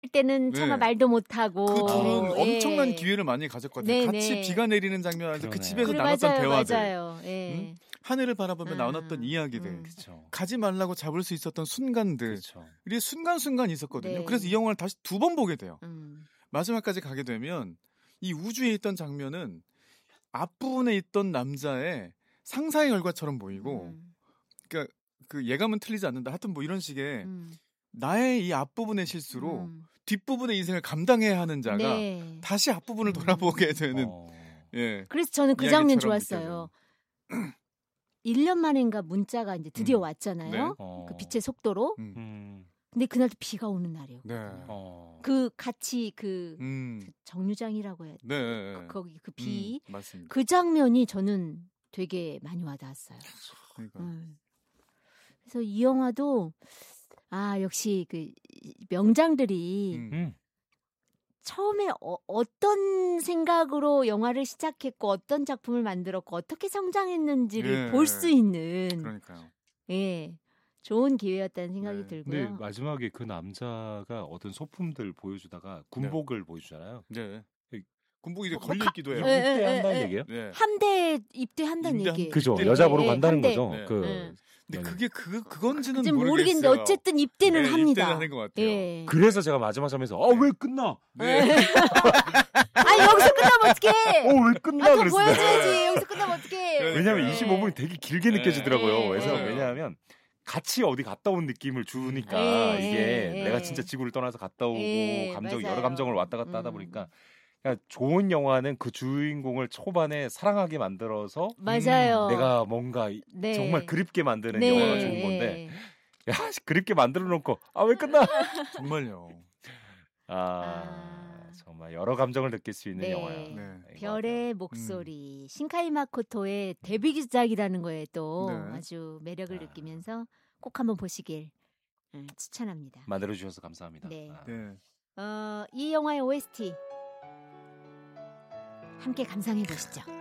때는 차마 말도 못하고 그 둘은 예. 엄청난 기회를 많이 가졌거든요. 같이 비가 내리는 장면, 그 집에서 나눴던 대화들, 맞아요. 예. 하늘을 바라보며 나눴던 이야기들, 가지 말라고 잡을 수 있었던 순간들, 이게 순간순간 있었거든요. 네. 그래서 이 영화를 다시 2번 보게 돼요. 마지막까지 가게 되면 이 우주에 있던 장면은 앞부분에 있던 남자의 상사의 결과처럼 보이고, 그러니까 그 예감은 틀리지 않는다. 하여튼 뭐 이런 식의 나의 이 앞부분의 실수로 뒷부분의 인생을 감당해야 하는 자가 다시 앞부분을 돌아보게 되는. 예. 그래서 저는 그 장면 좋았어요. 1년 만인가 문자가 이제 드디어 왔잖아요. 네. 그 빛의 속도로. 근데 그날도 비가 오는 날이에요. 네. 그 같이 그 정류장이라고 해야 돼. 네. 거기 그 비. 맞습니다. 그 장면이 저는 되게 많이 와닿았어요. 그래서 이 영화도 역시 그 명장들이 처음에 어떤 생각으로 영화를 시작했고 어떤 작품을 만들었고 어떻게 성장했는지를 볼 수 있는 그러니까요. 예. 좋은 기회였다는 생각이 들고요. 근데 마지막에 그 남자가 어떤 소품들 보여주다가 군복을 보여주잖아요. 네. 군복이 이제 걸려있기도 해요. 입대한다는 얘기예요? 네. 함대 입대한다는 얘기예요. 그죠. 여자 보러 간다는 거죠. 근데 그게 그건지는 모르겠는데 어쨌든 입대는 합니다. 입대는 하는 것 같아요. 예. 그래서 제가 마지막 점에서 왜 끝나? 여기서 끝나면 어떡해? 왜 끝나? 그랬어요. 보여줘야지. 여기서 끝나면 어떡해? 왜냐하면 25분이 되게 길게 느껴지더라고요. 그래서 왜냐하면 같이 어디 갔다 온 느낌을 주니까 이게 내가 진짜 지구를 떠나서 갔다 오고 여러 감정을 왔다 갔다 하다 보니까 그러니까 좋은 영화는 그 주인공을 초반에 사랑하게 만들어서 맞아요. 내가 뭔가 정말 그립게 만드는 영화가 좋은 건데 그립게 만들어 놓고 왜 끝나? 정말요. 정말 여러 감정을 느낄 수 있는 영화예요. 별의 목소리 신카이 마코토의 데뷔작이라는 거에 또 아주 매력을 느끼면서 꼭 한번 보시길 추천합니다. 만들어 주셔서 감사합니다. 이 영화의 OST 함께 감상해 보시죠.